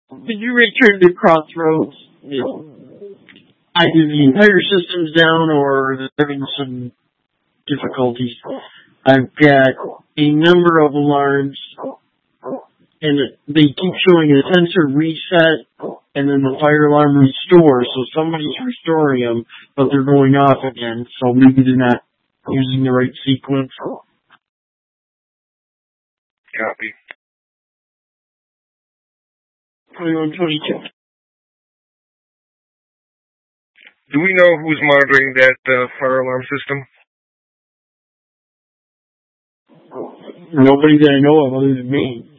Did you return to Crossroads? Either the entire system's down or they're having some difficulties. I've got a number of alarms, and they keep showing a sensor reset and then the fire alarm restore. So somebody's restoring them, but they're going off again. So maybe they're not using the right sequence. Copy. 2122. Do we know who's monitoring that fire alarm system? Nobody that I know of other than me.